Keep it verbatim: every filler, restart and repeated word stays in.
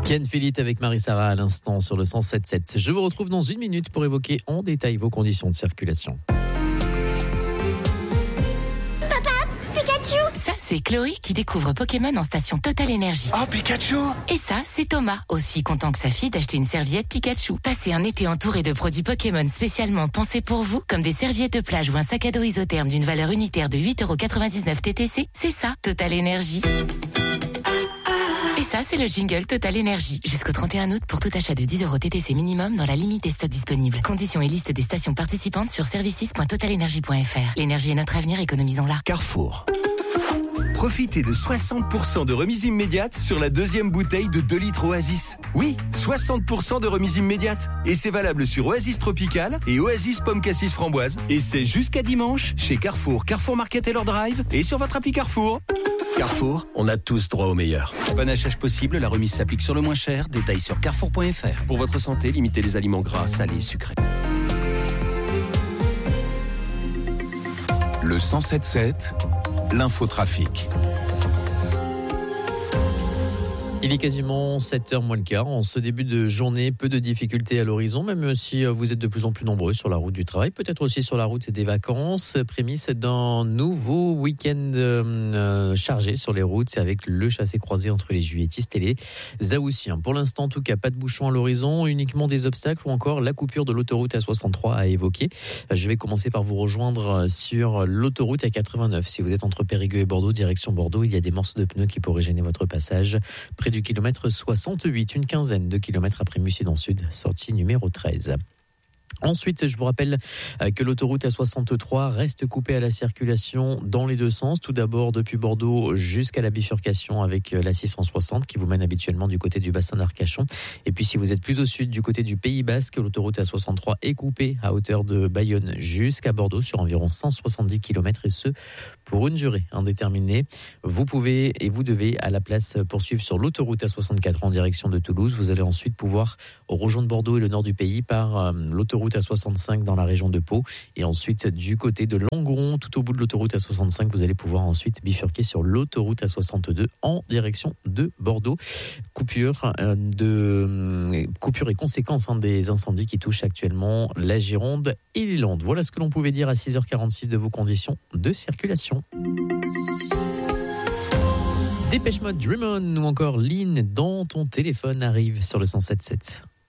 Ken Philippe avec Marie-Sarah à l'instant sur le cent sept virgule sept. Je vous retrouve dans une minute pour évoquer en détail vos conditions de circulation. Ça, c'est Chloé qui découvre Pokémon en station Total Énergie. Oh, Pikachu! Et ça, c'est Thomas, aussi content que sa fille d'acheter une serviette Pikachu. Passez un été entouré de produits Pokémon spécialement pensés pour vous, comme des serviettes de plage ou un sac à dos isotherme d'une valeur unitaire de huit euros quatre-vingt-dix-neuf T T C. C'est ça, Total Énergie. Et ça, c'est le jingle Total Énergie. Jusqu'au trente et un août pour tout achat de dix euros T T C minimum dans la limite des stocks disponibles. Conditions et liste des stations participantes sur services point total énergie point f r. L'énergie est notre avenir, économisons-la. Carrefour. Profitez de soixante pour cent de remise immédiate sur la deuxième bouteille de deux litres Oasis. Oui, soixante pour cent de remise immédiate. Et c'est valable sur Oasis Tropical et Oasis Pomme Cassis Framboise. Et c'est jusqu'à dimanche chez Carrefour, Carrefour Market et leur Drive et sur votre appli Carrefour. Carrefour, on a tous droit au meilleur. Panachage possible, la remise s'applique sur le moins cher. Détails sur carrefour point f r. Pour votre santé, limitez les aliments gras, salés, sucrés. Le cent sept virgule sept, l'infotrafic. Il est quasiment sept heures moins le quart. En ce début de journée, peu de difficultés à l'horizon, même si vous êtes de plus en plus nombreux sur la route du travail, peut-être aussi sur la route des vacances. Prémisse d'un nouveau week-end euh, chargé sur les routes avec le chassé-croisé entre les juilletistes et les Haussiens. Pour l'instant, en tout cas, pas de bouchons à l'horizon, uniquement des obstacles ou encore la coupure de l'autoroute A soixante-trois à évoquer. Je vais commencer par vous rejoindre sur l'autoroute A quatre-vingt-neuf. Si vous êtes entre Périgueux et Bordeaux, direction Bordeaux, il y a des morceaux de pneus qui pourraient gêner votre passage. Près du kilomètre soixante-huit, une quinzaine de kilomètres après Mucidon Sud, sortie numéro treize. Ensuite, je vous rappelle que l'autoroute A soixante-trois reste coupée à la circulation dans les deux sens. Tout d'abord depuis Bordeaux jusqu'à la bifurcation avec la six cent soixante qui vous mène habituellement du côté du bassin d'Arcachon. Et puis si vous êtes plus au sud du côté du Pays Basque, l'autoroute A soixante-trois est coupée à hauteur de Bayonne jusqu'à Bordeaux sur environ cent soixante-dix kilomètres et ce pour une durée indéterminée. Vous pouvez et vous devez à la place poursuivre sur l'autoroute A soixante-quatre en direction de Toulouse. Vous allez ensuite pouvoir rejoindre Bordeaux et le nord du pays par l'autoroute A soixante-cinq dans la région de Pau et ensuite du côté de Langoron tout au bout de l'autoroute A soixante-cinq vous allez pouvoir ensuite bifurquer sur l'autoroute A soixante-deux en direction de Bordeaux. Coupure de coupure et conséquence hein, des incendies qui touchent actuellement la Gironde et les Landes. Voilà ce que l'on pouvait dire à six heures quarante-six de vos conditions de circulation. Dépêche Mode, Dream On ou encore Lean dans ton téléphone arrive sur le cent sept virgule sept.